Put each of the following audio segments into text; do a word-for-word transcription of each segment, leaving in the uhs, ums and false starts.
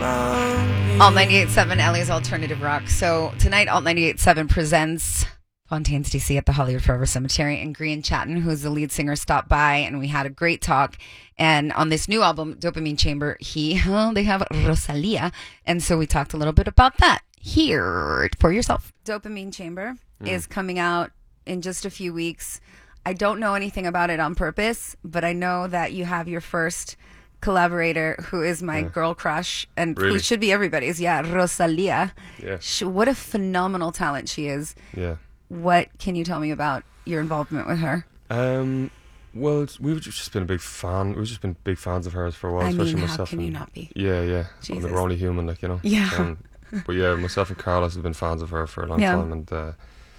Alt ninety-eight point seven, Ellie's Alternative Rock. So tonight, Alt ninety-eight point seven presents Fontaines D C at the Hollywood Forever Cemetery, and Grian Chatton, who's the lead singer, stopped by, and we had a great talk. And on this new album, Dopamine Chamber, he they have Rosalia, and so we talked a little bit about that. Here for yourself. Dopamine Chamber mm. is coming out in just a few weeks. I don't know anything about it on purpose, but I know that you have your first collaborator, who is my yeah. girl crush, and really? who should be everybody's. Yeah, Rosalia. Yeah. She, what a phenomenal talent she is. Yeah. What can you tell me about your involvement with her? Um, well, it's, we've just been a big fan. We've just been big fans of hers for a while, I especially mean, myself. how can and, you not be? Yeah, yeah. Jesus. Well, we're only human, like, you know. Yeah. Um, but yeah, myself and Carlos have been fans of her for a long yeah. time, and uh,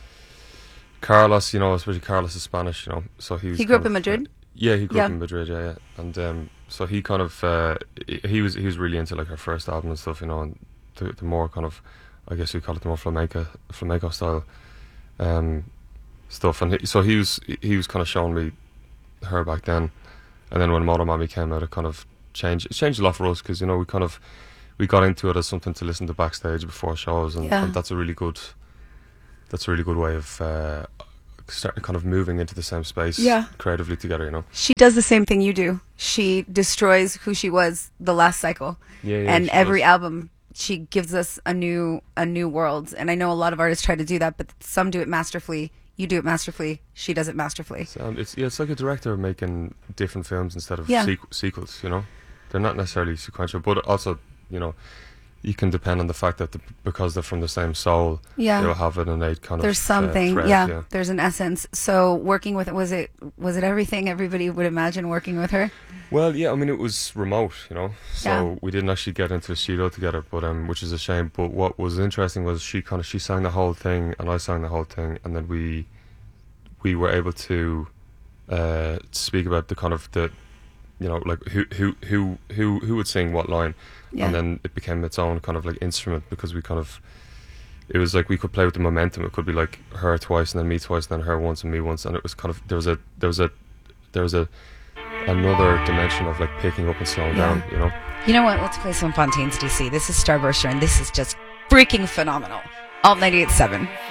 Carlos, you know, especially Carlos is Spanish, you know, so he was he grew up of, in Madrid. Uh, yeah, he grew yeah. up in Madrid, yeah, yeah, and um, so he kind of uh, he was he was really into like her first album and stuff, you know, and the, the more kind of, I guess we call it the more flamenco flamenco style um, stuff, and he, so he was he was kind of showing me her back then, and then when Motomami came out, it kind of changed. It changed a lot for us because, you know, we kind of we got into it as something to listen to backstage before shows, and, yeah. and that's a really good that's a really good way of uh, start kind of moving into the same space yeah. creatively together, you know. She does the same thing you do. She destroys who she was the last cycle. Yeah, yeah, and every does. album she gives us a new a new world. And I know a lot of artists try to do that, but some do it masterfully. You do it masterfully. She does it masterfully. So, um, it's yeah, it's like a director making different films instead of yeah. sequ- sequels, you know. They're not necessarily sequential, but also, you know, you can depend on the fact that the, because they're from the same soul, yeah. they'll have an innate kind there's of something, uh, thread, yeah, yeah. There's an essence. So working with was it was it everything everybody would imagine working with her? Well, yeah, I mean, it was remote, you know, so yeah. we didn't actually get into a studio together, but um, which is a shame. But what was interesting was she kind of she sang the whole thing, and I sang the whole thing, and then we we were able to uh, speak about the kind of the, you know, like who who who who who would sing what line. Yeah. And then it became its own kind of like instrument, because we kind of, it was like we could play with the momentum. It could be like her twice and then me twice and then her once and me once, and it was kind of there was a there was a there was a another dimension of like picking up and slowing yeah. down, you know. You know what? Let's play some Fontaines D C. This is Starburster, and this is just freaking phenomenal. Alt ninety-eight point seven.